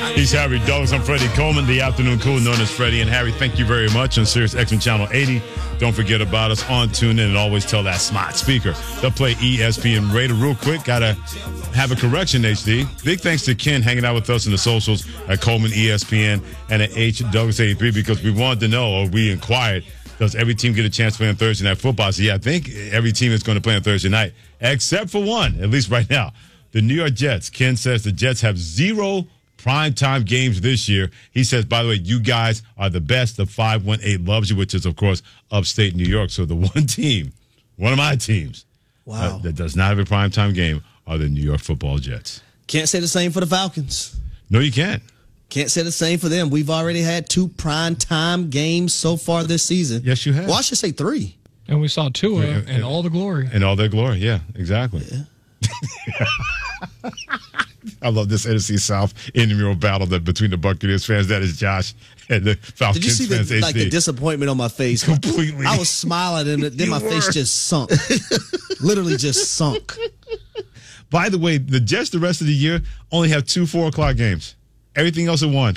He's Harry Douglas. I'm Freddie Coleman, the afternoon cool known as Freddie and Harry. Thank you very much on Sirius XM Channel 80. Don't forget about us on TuneIn and always tell that smart speaker to play ESPN Radio. Real quick, gotta have a correction, HD. Big thanks to Ken hanging out with us in the socials at Coleman ESPN and at H Douglas 83 because we wanted to know, or we inquired, does every team get a chance to play on Thursday Night Football? So, yeah, I think every team is going to play on Thursday night, except for one, at least right now. The New York Jets. Ken says the Jets have 0 primetime games this year. He says, by the way, you guys are the best. The 518 loves you, which is, of course, upstate New York. So the one team, one of my teams, that does not have a primetime game are the New York Football Jets. Can't say the same for the Falcons. No, you can't. Can't say the same for them. We've already had 2 primetime games so far this season. Yes, you have. Well, I should say 3. And we saw Tua in all the glory. In all their glory, yeah, exactly. Yeah. I love this NFC South intramural battle that between the Buccaneers fans. That is Josh and the Falcons fans. Did you see the the disappointment on my face? Completely. I was smiling and then my face just sunk. Literally just sunk. By the way, the Jets the rest of the year only have 2 4:00 games. Everything else at 1.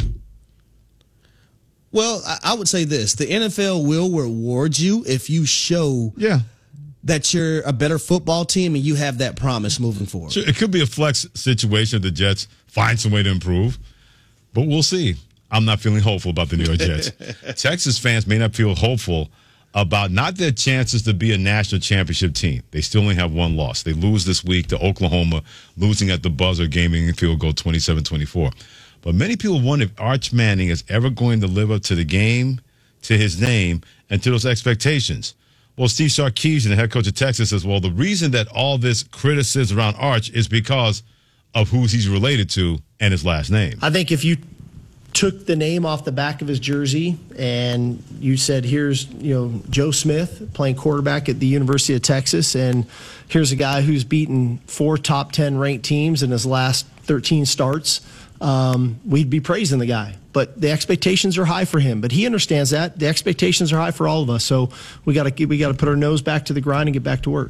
Well, I would say this. The NFL will reward you if you show that you're a better football team and you have that promise moving forward. Sure, it could be a flex situation if the Jets find some way to improve, but we'll see. I'm not feeling hopeful about the New York Jets. Texas fans may not feel hopeful about not their chances to be a national championship team. They still only have 1 loss. They lose this week to Oklahoma, losing at the buzzer, gaming field goal 27-24. But many people wonder if Arch Manning is ever going to live up to the game, to his name, and to those expectations. Well, Steve Sarkisian, the head coach of Texas, says, well, the reason that all this criticism around Arch is because of who he's related to and his last name. I think if you took the name off the back of his jersey and you said, here's Joe Smith playing quarterback at the University of Texas, and here's a guy who's beaten 4 top 10 ranked teams in his last 13 starts, we'd be praising the guy. But the expectations are high for him. But he understands that. The expectations are high for all of us. So we got to put our nose back to the grind and get back to work.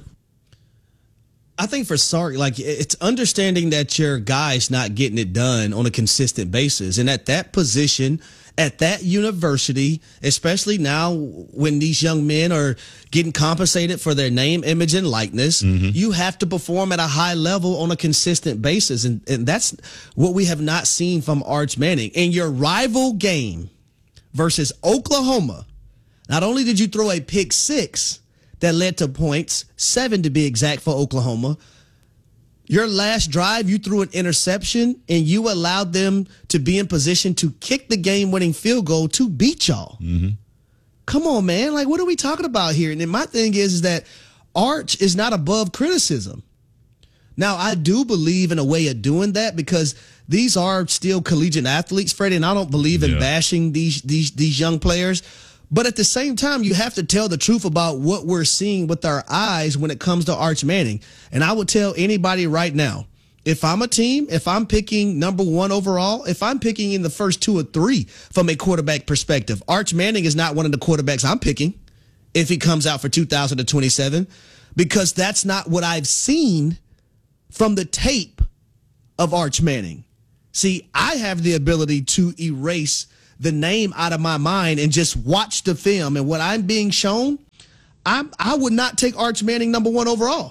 I think for Sark, it's understanding that your guy's not getting it done on a consistent basis. And at that position, at that university, especially now when these young men are getting compensated for their name, image, and likeness, you have to perform at a high level on a consistent basis. And that's what we have not seen from Arch Manning. In your rival game versus Oklahoma, not only did you throw a pick 6 that led to points, 7 to be exact for Oklahoma, your last drive, you threw an interception, and you allowed them to be in position to kick the game-winning field goal to beat y'all. Come on, man. What are we talking about here? And then my thing is that Arch is not above criticism. Now, I do believe in a way of doing that because these are still collegiate athletes, Freddie, and I don't believe in bashing these young players. But at the same time, you have to tell the truth about what we're seeing with our eyes when it comes to Arch Manning. And I would tell anybody right now, if I'm a team, if I'm picking number 1 overall, if I'm picking in the first 2 or 3 from a quarterback perspective, Arch Manning is not one of the quarterbacks I'm picking if he comes out for 2027, because that's not what I've seen from the tape of Arch Manning. See, I have the ability to erase the name out of my mind and just watch the film. And what I'm being shown, I would not take Arch Manning number 1 overall.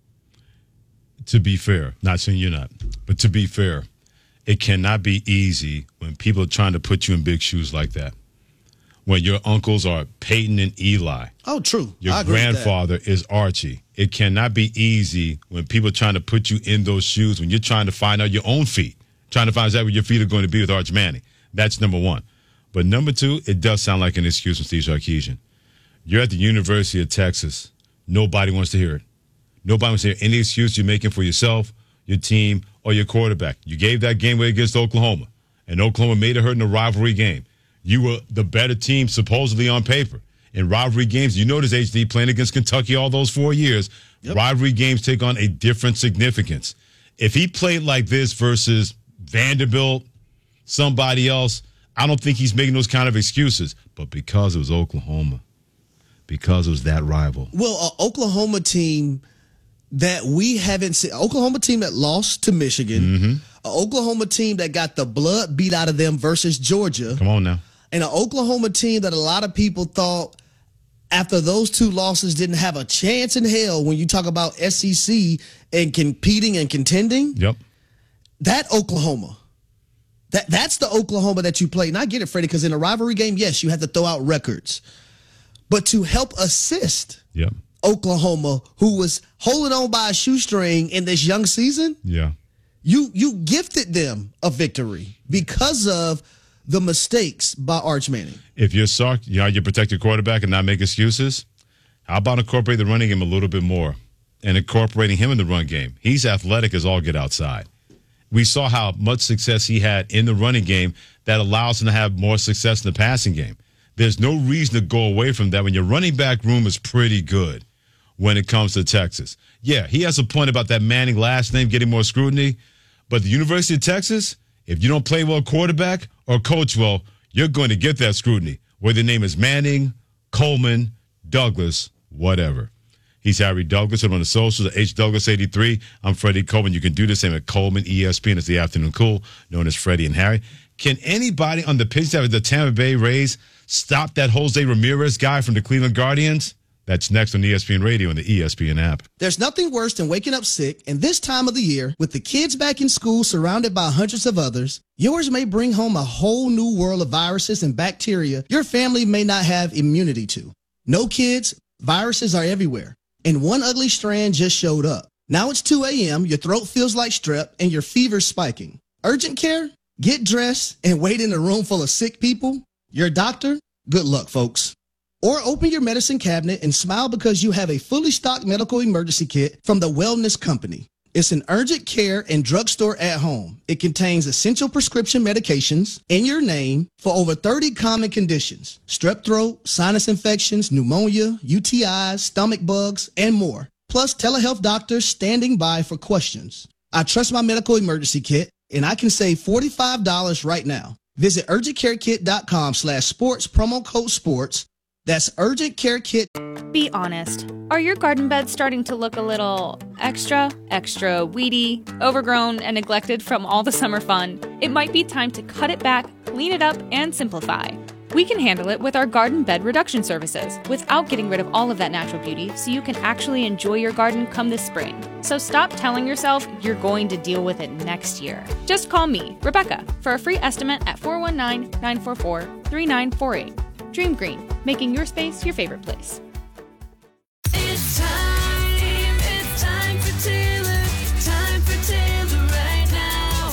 To be fair, not saying you're not, but to be fair, it cannot be easy when people are trying to put you in big shoes like that. When your uncles are Peyton and Eli. Oh, true. Your grandfather is Archie. It cannot be easy when people are trying to put you in those shoes, when you're trying to find out your own feet, trying to find out where your feet are going to be with Arch Manning. That's number 1. But number 2, it does sound like an excuse from Steve Sarkisian. You're at the University of Texas. Nobody wants to hear it. Nobody wants to hear any excuse you're making for yourself, your team, or your quarterback. You gave that game away against Oklahoma, and Oklahoma made it hurt in a rivalry game. You were the better team supposedly on paper. In rivalry games, you notice HD playing against Kentucky all those 4 years, rivalry games take on a different significance. If he played like this versus Vanderbilt, somebody else, I don't think he's making those kind of excuses. But because it was Oklahoma, because it was that rival. Well, an Oklahoma team that we haven't seen, Oklahoma team that lost to Michigan, An Oklahoma team that got the blood beat out of them versus Georgia. Come on now. And an Oklahoma team that a lot of people thought after those two losses didn't have a chance in hell when you talk about SEC and competing and contending. Yep. That Oklahoma. That's the Oklahoma that you played. And I get it, Freddie, because in a rivalry game, yes, you have to throw out records. But to help assist Oklahoma, who was holding on by a shoestring in this young season, you gifted them a victory because of the mistakes by Arch Manning. If you're Sark, you protect your quarterback and not make excuses, how about incorporate the running game a little bit more and incorporating him in the run game? He's athletic as all get outside. We saw how much success he had in the running game that allows him to have more success in the passing game. There's no reason to go away from that when your running back room is pretty good when it comes to Texas. Yeah, he has a point about that Manning last name getting more scrutiny, but the University of Texas, if you don't play well quarterback or coach well, you're going to get that scrutiny, whether the name is Manning, Coleman, Douglas, whatever. He's Harry Douglas. I'm on the socials at HDouglas83. I'm Freddie Coleman. You can do the same at Coleman ESPN. It's the Afternoon Cool, known as Freddie and Harry. Can anybody on the pitch staff of the Tampa Bay Rays stop that Jose Ramirez guy from the Cleveland Guardians? That's next on ESPN Radio and the ESPN app. There's nothing worse than waking up sick, and this time of the year, with the kids back in school surrounded by hundreds of others, yours may bring home a whole new world of viruses and bacteria your family may not have immunity to. No, kids, viruses are everywhere, and one ugly strand just showed up. Now it's 2 a.m., your throat feels like strep, and your fever's spiking. Urgent care? Get dressed and wait in a room full of sick people? Your doctor? Good luck, folks. Or open your medicine cabinet and smile because you have a fully stocked medical emergency kit from the Wellness Company. It's an urgent care and drugstore at home. It contains essential prescription medications in your name for over 30 common conditions: strep throat, sinus infections, pneumonia, UTIs, stomach bugs, and more. Plus telehealth doctors standing by for questions. I trust my medical emergency kit, and I can save $45 right now. Visit urgentcarekit.com/sports, promo code sports. That's Urgent Care Kit. Be honest. Are your garden beds starting to look a little extra weedy, overgrown, and neglected from all the summer fun? It might be time to cut it back, clean it up, and simplify. We can handle it with our garden bed reduction services without getting rid of all of that natural beauty, so you can actually enjoy your garden come this spring. So stop telling yourself you're going to deal with it next year. Just call me, Rebecca, for a free estimate at 419-944-3948. Dream Green, making your space your favorite place. It's time for Taylor. Time for Taylor right now.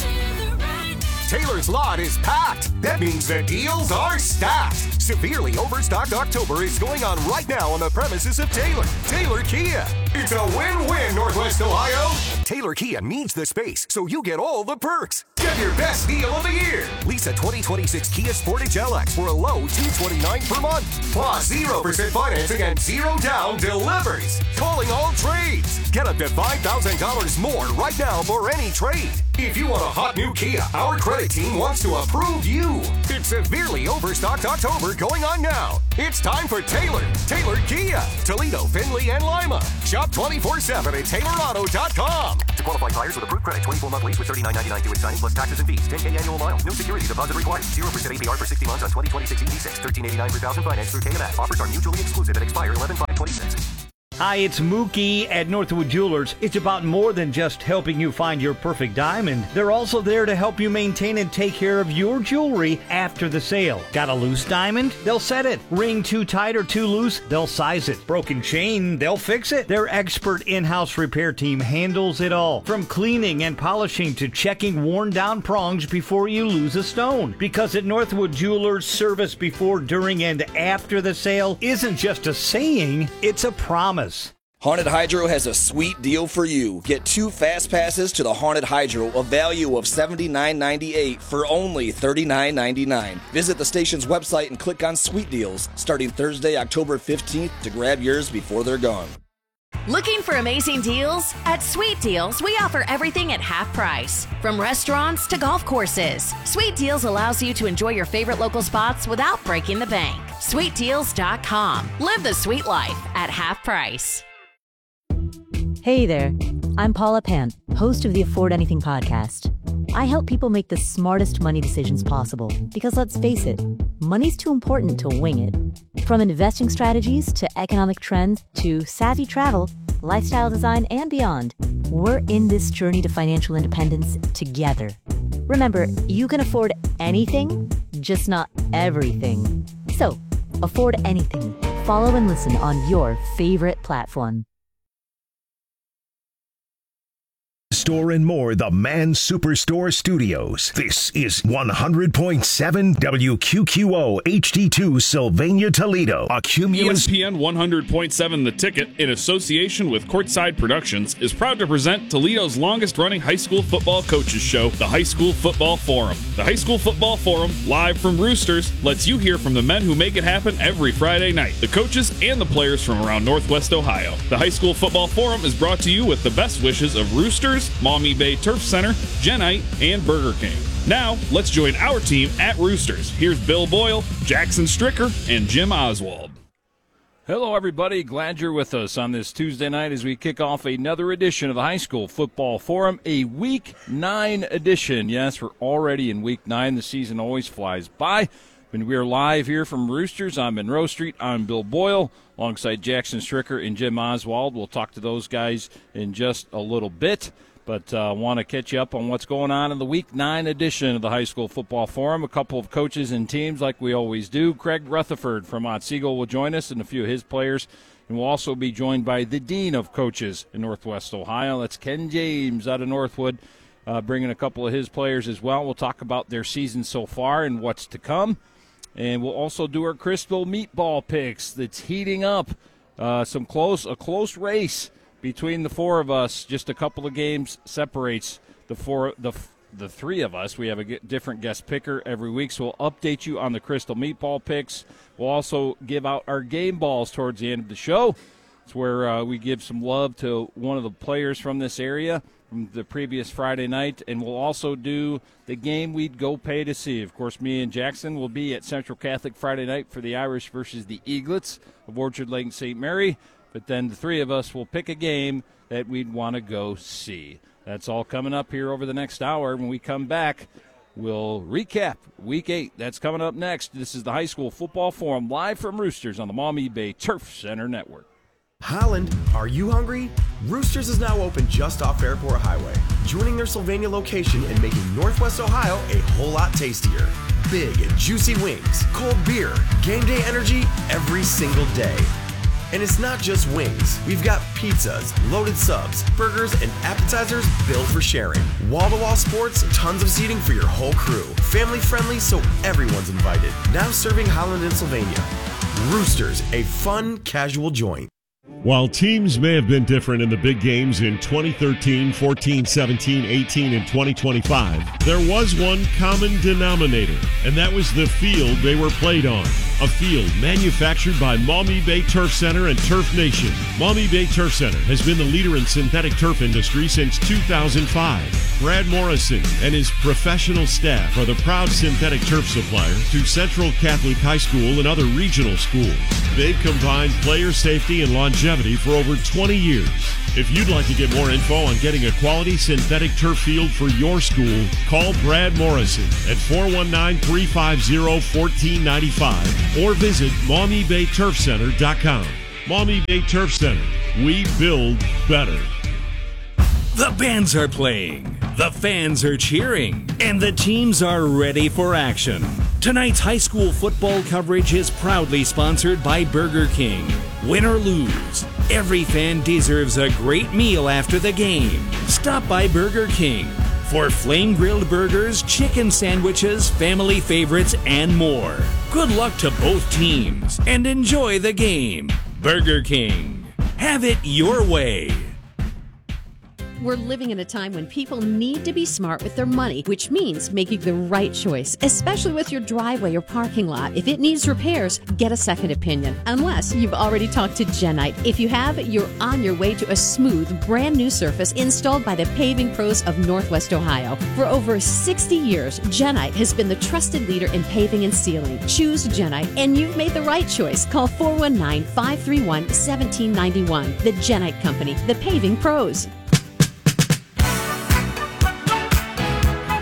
Taylor's lot is packed. That means the deals are stacked. Severely overstocked October is going on right now on the premises of Taylor Kia. It's a win-win, Northwest Ohio. Taylor Kia needs the space, so you get all the perks. Get your best deal of the year. Lease a 2026 Kia Sportage LX for a low $229 per month. Plus 0% financing and 0 down delivers. Calling all trades. Get up to $5,000 more right now for any trade. If you want a hot new Kia, our credit team wants to approve you. It's severely overstocked October going on now. It's time for Taylor Kia. Toledo, Findlay, and Lima. Shop 24/7 at TaylorAuto.com. To qualified buyers with approved credit, 24-month lease with $39.99 due at signing plus taxes and fees. 10K annual miles. No security deposit required. 0% APR for 60 months on 2026 EV6. $13.89 per thousand finance through KMF. Offers are mutually exclusive and expire 11/5/26. Hi, it's Mookie at Northwood Jewelers. It's about more than just helping you find your perfect diamond. They're also there to help you maintain and take care of your jewelry after the sale. Got a loose diamond? They'll set it. Ring too tight or too loose? They'll size it. Broken chain? They'll fix it. Their expert in-house repair team handles it all. From cleaning and polishing to checking worn down prongs before you lose a stone. Because at Northwood Jewelers, service before, during, and after the sale isn't just a saying, it's a promise. Haunted Hydro has a sweet deal for you. Get 2 fast passes to the Haunted Hydro, a value of $79.98 for only $39.99. Visit the station's website and click on Sweet Deals starting Thursday, October 15th to grab yours before they're gone. Looking for amazing deals? At Sweet Deals, we offer everything at half price. From restaurants to golf courses, Sweet Deals allows you to enjoy your favorite local spots without breaking the bank. SweetDeals.com. Live the sweet life at half price. Hey there, I'm Paula Pant, host of the Afford Anything podcast. I help people make the smartest money decisions possible because let's face it, money's too important to wing it. From investing strategies to economic trends to savvy travel, lifestyle design, and beyond, we're in this journey to financial independence together. Remember, you can afford anything, just not everything. So, afford anything. Follow and listen on your favorite platform. Store and more, the Man Superstore Studios. This is 100.7 WQQO HD2 Sylvania, Toledo. A Cumulus ESPN 100.7 The Ticket, in association with Courtside Productions, is proud to present Toledo's longest-running high school football coaches show, the High School Football Forum. The High School Football Forum, live from Roosters, lets you hear from the men who make it happen every Friday night, the coaches and the players from around Northwest Ohio. The High School Football Forum is brought to you with the best wishes of Roosters, Maumee Bay Turf Center, Genite, and Burger King. Now, let's join our team at Roosters. Here's Bill Boyle, Jackson Stricker, and Jim Oswald. Hello, everybody. Glad you're with us on this Tuesday night as we kick off another edition of the High School Football Forum, a Week 9 edition. Yes, we're already in Week 9. The season always flies by. When we are live here from Roosters on Monroe Street, I'm Bill Boyle, alongside Jackson Stricker and Jim Oswald. We'll talk to those guys in just a little bit. But I want to catch you up on what's going on in the Week 9 edition of the High School Football Forum. A couple of coaches and teams like we always do. Craig Rutherford from Otsego will join us and a few of his players. And we'll also be joined by the Dean of Coaches in Northwest Ohio. That's Ken James out of Northwood, bringing a couple of his players as well. We'll talk about their season so far and what's to come. And we'll also do our Crystal Meatball picks that's heating up. A close race between the four of us. Just a couple of games separates the three of us. We have a different guest picker every week, so we'll update you on the Crystal Meatball picks. We'll also give out our game balls towards the end of the show. It's where we give some love to one of the players from this area from the previous Friday night, and we'll also do the game we'd go pay to see. Of course, me and Jackson will be at Central Catholic Friday night for the Irish versus the Eaglets of Orchard Lake and St. Mary. But then the three of us will pick a game that we'd want to go see. That's all coming up here over the next hour. When we come back, we'll recap Week 8. That's coming up next. This is the High School Football Forum live from Roosters on the Maumee Bay Turf Center Network. Holland, are you hungry? Roosters is now open just off Airport Highway, joining their Sylvania location and making Northwest Ohio a whole lot tastier. Big and juicy wings, cold beer, game day energy every single day. And it's not just wings. We've got pizzas, loaded subs, burgers, and appetizers built for sharing. Wall-to-wall sports, tons of seating for your whole crew. Family friendly, so everyone's invited. Now serving Holland and Sylvania. Roosters, a fun, casual joint. While teams may have been different in the big games in 2013, 14, 17, 18, and 2025, there was one common denominator, and that was the field they were played on. A field manufactured by Maumee Bay Turf Center and Turf Nation. Maumee Bay Turf Center has been the leader in synthetic turf industry since 2005. Brad Morrison and his professional staff are the proud synthetic turf supplier to Central Catholic High School and other regional schools. They've combined player safety and longevity for over 20 years. If you'd like to get more info on getting a quality synthetic turf field for your school, call Brad Morrison at 419-350-1495 or visit MaumeeBayTurfCenter.com. Maumee Bay Turf Center. We build better. The bands are playing, the fans are cheering, and the teams are ready for action. Tonight's high school football coverage is proudly sponsored by Burger King. Win or lose, every fan deserves a great meal after the game. Stop by Burger King for flame-grilled burgers, chicken sandwiches, family favorites, and more. Good luck to both teams, and enjoy the game. Burger King. Have it your way. We're living in a time when people need to be smart with their money, which means making the right choice, especially with your driveway or parking lot. If it needs repairs, get a second opinion, unless you've already talked to Genite. If you have, you're on your way to a smooth, brand new surface installed by the paving pros of Northwest Ohio. For over 60 years, Genite has been the trusted leader in paving and sealing. Choose Genite, and you've made the right choice. Call 419-531-1791. The Genite Company, the paving pros.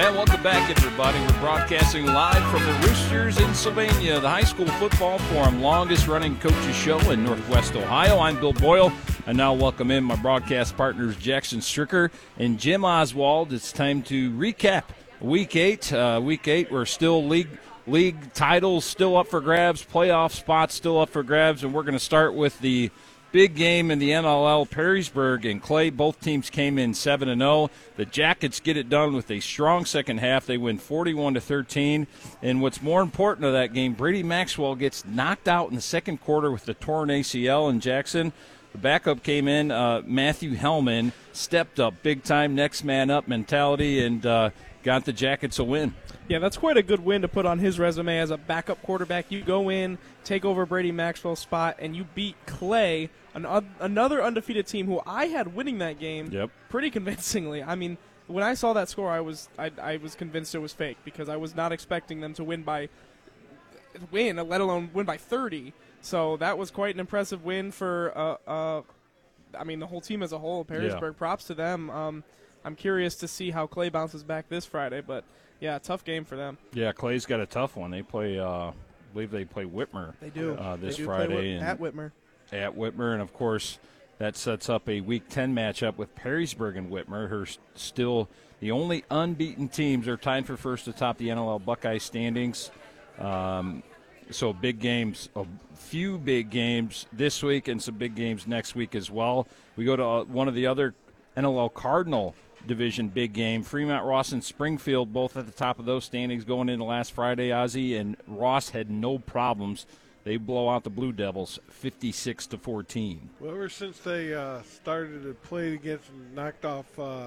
And welcome back, everybody. We're broadcasting live from the Roosters in Sylvania, the High School Football Forum, longest-running coaches show in Northwest Ohio. I'm Bill Boyle. I now welcome in my broadcast partners, Jackson Stricker and Jim Oswald. It's time to recap Week 8. Week 8, we're still league titles still up for grabs, playoff spots still up for grabs, and we're going to start with the big game in the NLL. Perrysburg and Clay, both teams came in 7-0. The Jackets get it done with a strong second half. They win 41-13. And what's more important to that game, Brady Maxwell gets knocked out in the second quarter with the torn ACL in Jackson. The backup came in. Matthew Hellman stepped up, big time, next man up mentality, and got the Jackets a win. Yeah, that's quite a good win to put on his resume as a backup quarterback. You go in, take over Brady Maxwell's spot, and you beat Clay, another undefeated team who I had winning that game pretty convincingly. I mean, when I saw that score, I was convinced it was fake because I was not expecting them to win, let alone win by 30. So that was quite an impressive win for, the whole team as a whole. Perrysburg, props to them. I'm curious to see how Clay bounces back this Friday, but yeah, tough game for them. Yeah, Clay's got a tough one. They play, I believe they play Whitmer. They do. This they do Friday. at Whitmer. At Whitmer, and of course, that sets up a Week 10 matchup with Perrysburg and Whitmer, who are still the only unbeaten teams. Are tied for first atop the NLL Buckeye standings. So big games, a few big games this week and some big games next week as well. We go to one of the other NLL Cardinal Division big game. Fremont, Ross, and Springfield both at the top of those standings going into last Friday, Ozzie, and Ross had no problems. They blow out the Blue Devils 56-14. Well, ever since they started to play against and knocked off,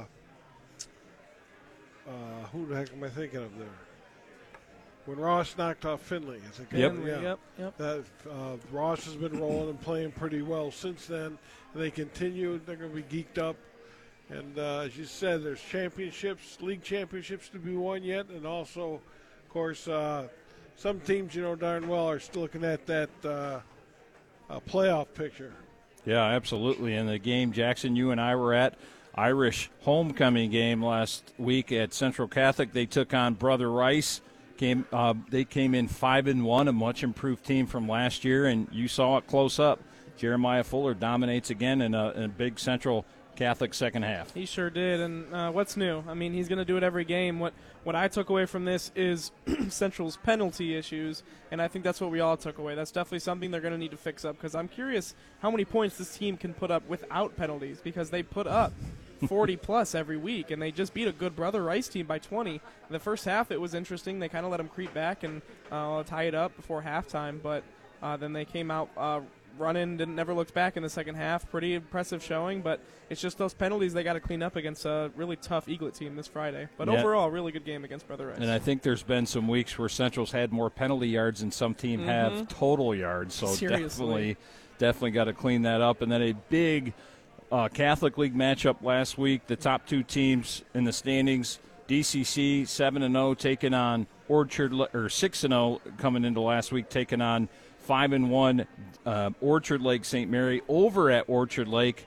who the heck am I thinking of there? When Ross knocked off Finley, I think. Yep. Ross has been rolling and playing pretty well since then. They continue. They're going to be geeked up. And as you said, there's championships, league championships to be won yet. And also, of course, some teams, darn well are still looking at that playoff picture. Yeah, absolutely. In the game, Jackson, you and I were at, Irish homecoming game last week at Central Catholic. They took on Brother Rice. They came in 5-1, a much improved team from last year, and you saw it close up. Jeremiah Fuller dominates again in a big Central Catholic second half. He sure did, and what's new? I mean, he's going to do it every game. What I took away from this is Central's penalty issues, and I think that's what we all took away. That's definitely something they're going to need to fix up, because I'm curious how many points this team can put up without penalties, because they put up 40-plus every week, and they just beat a good Brother Rice team by 20. In the first half, it was interesting. They kind of let them creep back and tie it up before halftime, but then they came out running, never looked back in the second half. Pretty impressive showing, but it's just those penalties they got to clean up against a really tough Eaglet team this Friday. But overall, really good game against Brother Rice. And I think there's been some weeks where Central's had more penalty yards than some team have total yards. So definitely got to clean that up. And then a big Catholic League matchup last week. The top two teams in the standings, DCC 7-0 taking on Orchard, or 6-0 coming into last week, taking on 5-1 Orchard Lake St. Mary. Over at Orchard Lake,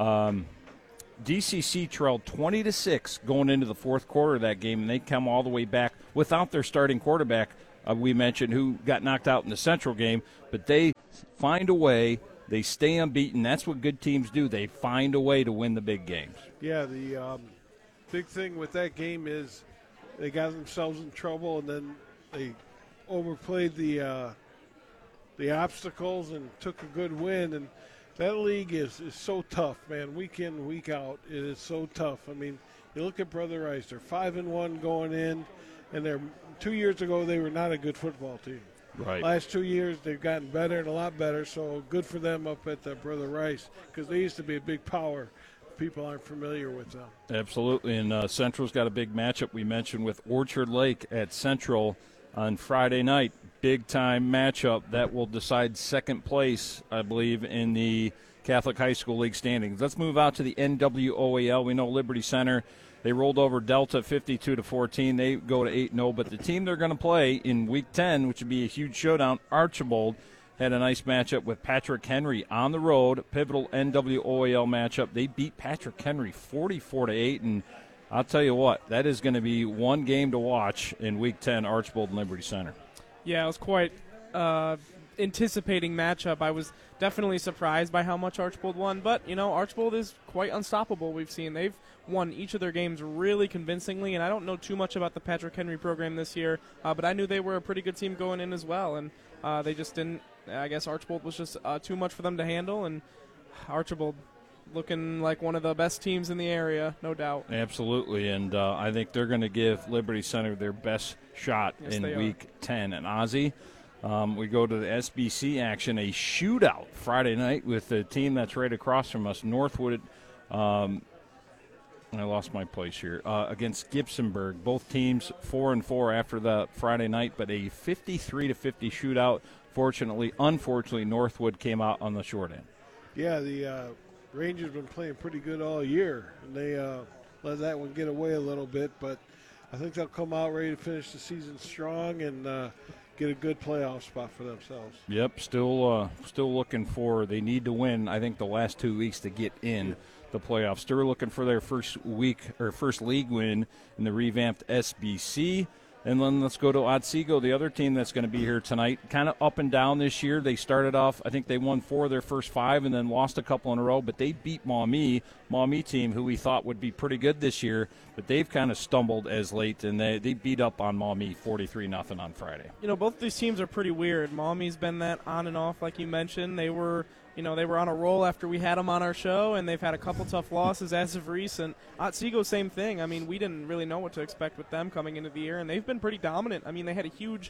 DCC trailed 20-6 going into the fourth quarter of that game, and they come all the way back without their starting quarterback, we mentioned, who got knocked out in the Central game. But they find a way. They stay unbeaten. That's what good teams do. They find a way to win the big games. Yeah, the big thing with that game is they got themselves in trouble, and then they overplayed the obstacles and took a good win. And that league is so tough, man. Week in, week out, it is so tough. I mean, you look at Brother Rice. They're 5-1 going in, and 2 years ago they were not a good football team. Right. Last 2 years they've gotten better and a lot better, so good for them up at Brother Rice, because they used to be a big power. People aren't familiar with them. Absolutely, and Central's got a big matchup we mentioned with Orchard Lake at Central on Friday night. Big-time matchup that will decide second place, I believe, in the Catholic High School League standings. Let's move out to the NWOAL. We know Liberty Center, they rolled over Delta 52-14. They go to 8-0, but the team they're going to play in Week 10, which would be a huge showdown, Archibald, had a nice matchup with Patrick Henry on the road, pivotal NWOAL matchup. They beat Patrick Henry 44-8, and I'll tell you what, that is going to be one game to watch in Week 10, Archbold and Liberty Center. Yeah, I was quite anticipating matchup. I was definitely surprised by how much Archbold won, but, Archbold is quite unstoppable. We've seen they've won each of their games really convincingly, and I don't know too much about the Patrick Henry program this year, but I knew they were a pretty good team going in as well, and they just didn't. I guess Archbold was just too much for them to handle, and Archbold looking like one of the best teams in the area, no doubt. Absolutely, and I think they're going to give Liberty Center their best shot in Week 10. And Ozzie, we go to the SBC action, a shootout Friday night with the team that's right across from us, Northwood. I lost my place here. Against Gibsonburg. Both teams 4-4 after the Friday night, but a 53-50 shootout. Unfortunately, Northwood came out on the short end. Yeah, the Rangers have been playing pretty good all year, and they let that one get away a little bit, but I think they'll come out ready to finish the season strong and get a good playoff spot for themselves. Yep, still looking for, they need to win, I think, the last 2 weeks to get in the playoffs. Still looking for their first league win in the revamped SBC. And then let's go to Otsego, the other team that's going to be here tonight. Kind of up and down this year. They started off, I think they won 4 of their first 5 and then lost a couple in a row. But they beat Maumee team, who we thought would be pretty good this year. But they've kind of stumbled as late, and they beat up on Maumee 43-0 on Friday. Both these teams are pretty weird. Maumee's been that on and off, like you mentioned. They were on a roll after we had them on our show, and they've had a couple tough losses as of recent. Otsego, same thing. I mean, we didn't really know what to expect with them coming into the year, and they've been pretty dominant. I mean, they had a huge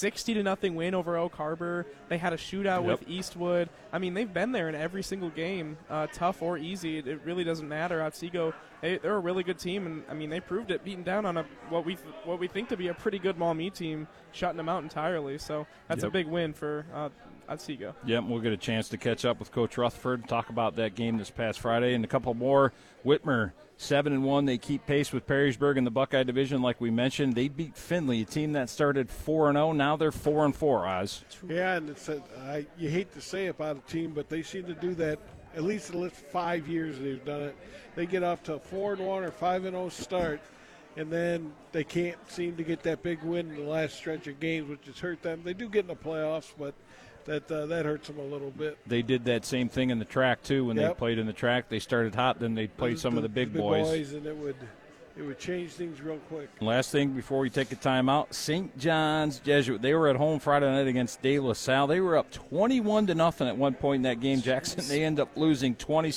60-0 win over Oak Harbor. They had a shootout with Eastwood. I mean, they've been there in every single game, tough or easy. It really doesn't matter. Otsego, they're a really good team, and I mean, they proved it, beating down on what we think to be a pretty good Maumee team, shutting them out entirely. So that's a big win for Otsego. Yep, we'll get a chance to catch up with Coach Rutherford, talk about that game this past Friday, and a couple more. Whitmer, 7-1. They keep pace with Perrysburg in the Buckeye Division, like we mentioned. They beat Findlay, a team that started 4-0. Now they're 4-4, Oz. Yeah, and you hate to say about a team, but they seem to do that at least the last 5 years they've done it. They get off to a 4-1 or 5-0 start, and then they can't seem to get that big win in the last stretch of games, which has hurt them. They do get in the playoffs, but that hurts them a little bit. They did that same thing in the track, too, when they played in the track. They started hot, then they played some of the big boys. And it would change things real quick. Last thing before we take a timeout, St. John's Jesuit. They were at home Friday night against De La Salle. They were up 21-0 at one point in that game, Jackson. They end up losing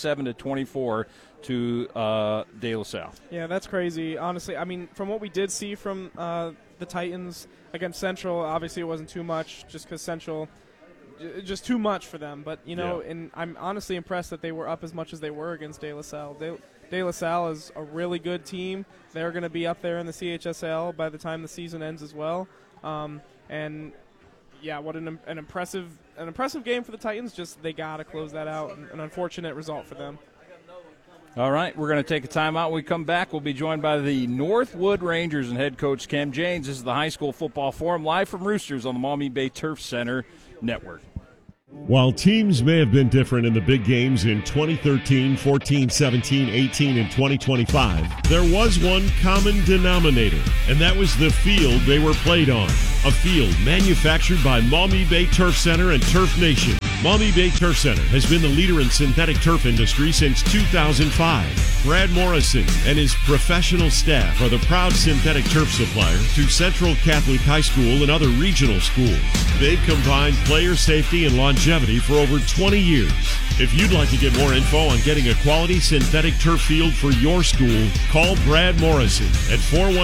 27-24 to De La Salle. Yeah, that's crazy. Honestly, I mean, from what we did see from the Titans against Central, obviously it wasn't too much just because Central – just too much for them. But, and I'm honestly impressed that they were up as much as they were against De La Salle. De La Salle is a really good team. They're going to be up there in the CHSL by the time the season ends as well. And, yeah, what an impressive game for the Titans. Just they got to close that out. An unfortunate result for them. All right, we're going to take a timeout. When we come back, we'll be joined by the Northwood Rangers and head coach Cam Janes. This is the High School Football Forum, live from Roosters on the Maumee Bay Turf Center Network. While teams may have been different in the big games in 2013, 14, 17, 18, and 2025, there was one common denominator, and that was the field they were played on. A field manufactured by Maumee Bay Turf Center and Turf Nation. Maumee Bay Turf Center has been the leader in synthetic turf industry since 2005. Brad Morrison and his professional staff are the proud synthetic turf supplier to Central Catholic High School and other regional schools. They've combined player safety and longevity for over 20 years. If you'd like to get more info on getting a quality synthetic turf field for your school, call Brad Morrison at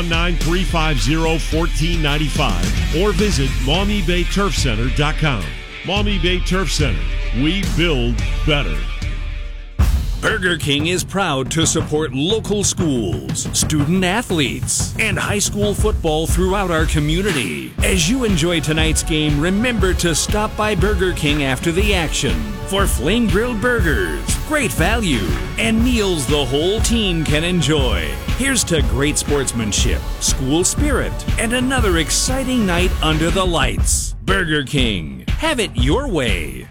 419-350-1495 or visit MaumeeBayTurfCenter.com. Maumee Bay Turf Center. We build better. Burger King is proud to support local schools, student athletes, and high school football throughout our community. As you enjoy tonight's game, remember to stop by Burger King after the action for flame grilled burgers, great value, and meals the whole team can enjoy. Here's to great sportsmanship, school spirit, and another exciting night under the lights. Burger King. Have it your way.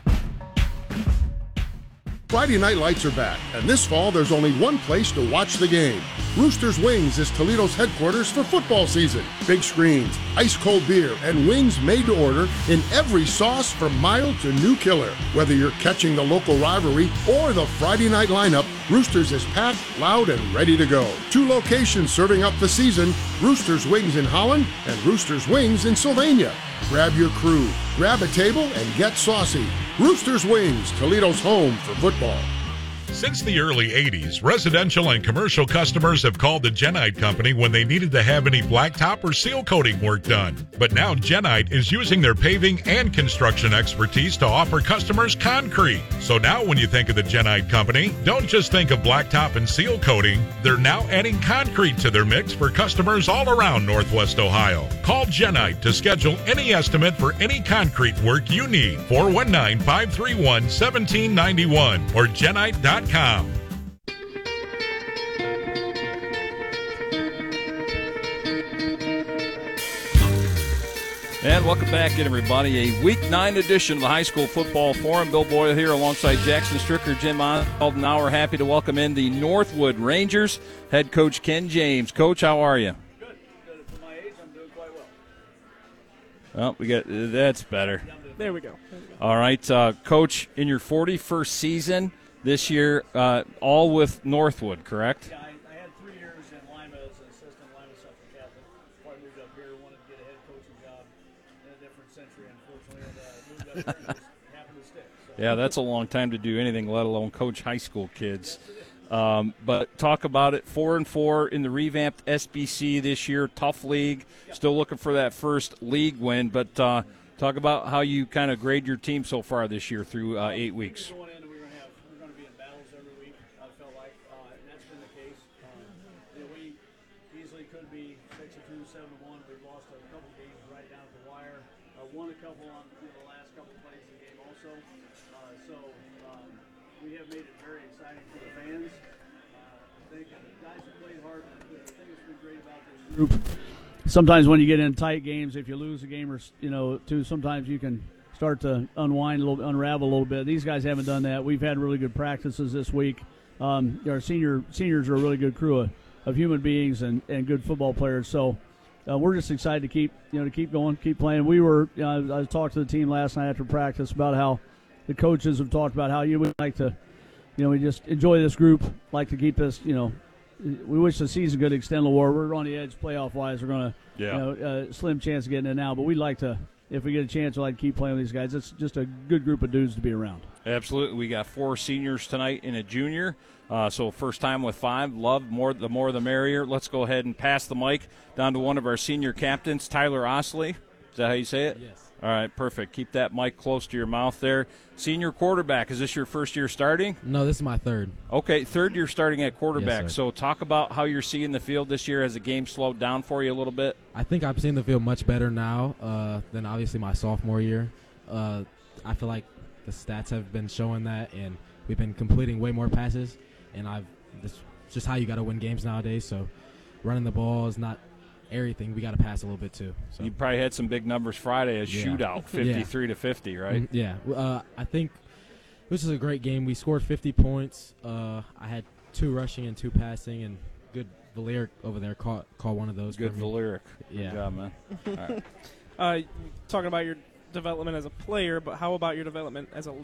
Friday Night Lights are back, and this fall there's only one place to watch the game. Rooster's Wings is Toledo's headquarters for football season. Big screens, ice-cold beer, and wings made to order in every sauce from mild to new killer. Whether you're catching the local rivalry or the Friday night lineup, Roosters is packed, loud, and ready to go. 2 locations serving up the season, Rooster's Wings in Holland and Rooster's Wings in Sylvania. Grab your crew, grab a table, and get saucy. Rooster's Wings, Toledo's home for football. Since the early 80s, residential and commercial customers have called the Genite Company when they needed to have any blacktop or seal coating work done. But now Genite is using their paving and construction expertise to offer customers concrete. So now when you think of the Genite Company, don't just think of blacktop and seal coating. They're now adding concrete to their mix for customers all around Northwest Ohio. Call Genite to schedule any estimate for any concrete work you need. 419-531-1791 or genite.com. And welcome back in, everybody. A Week 9 edition of the High School Football Forum. Bill Boyle here alongside Jackson Stricker, Jim Oswald. Now we're happy to welcome in the Northwood Rangers head coach Ken James. Coach, how are you? Good. For my age, I'm doing quite well. Well, that's better. There we go. All right, Coach, in your 41st season this year, all with Northwood, correct? Yeah, I had 3 years in Lima as an assistant at Lima Central Catholic. Before I moved up here, wanted to get a head coaching job in a different century, unfortunately, and moved up here and just happened to stick. So. Yeah, that's a long time to do anything, let alone coach high school kids. But talk about it, 4-4 in the revamped SBC this year, tough league, still looking for that first league win. But talk about how you kind of grade your team so far this year through 8 weeks. Won a couple on the last couple plays of the game also. We have made it very exciting for the fans. I think the guys have played hard. The thing that's been great about this group, sometimes when you get in tight games, if you lose a game or two, sometimes you can start to unwind a little, unravel a little bit. These guys haven't done that. We've had really good practices this week. Our seniors are a really good crew of human beings and good football players. So. We're just excited to keep going, keep playing. I talked to the team last night after practice about how the coaches have talked about how you would like to, we just enjoy this group, like to keep this, we wish the season could extend a little more. We're on the edge playoff-wise. We're going to, slim chance of getting in now, but we'd like to, if we get a chance, we'd like to keep playing with these guys. It's just a good group of dudes to be around. Absolutely. We got 4 seniors tonight and a junior. So first time with 5. Love the more the merrier. Let's go ahead and pass the mic down to one of our senior captains, Tyler Osley. Is that how you say it? Yes. All right, perfect. Keep that mic close to your mouth there. Senior quarterback, is this your first year starting? No, this is my third. Okay, third year starting at quarterback. Yes, so talk about how you're seeing the field this year. Has the game slowed down for you a little bit? I think I'm seeing the field much better now than obviously my sophomore year. I feel like the stats have been showing that, and we've been completing way more passes, and it's just how you got to win games nowadays. So running the ball is not everything. We got to pass a little bit too. So. You probably had some big numbers Friday, shootout, 53-50, right? Yeah. I think this is a great game. We scored 50 points. I had 2 rushing and 2 passing, and good Valeric over there caught one of those. Good Valeric. Yeah. Good job, man. All right. Talking about your development as a player, but how about your development as a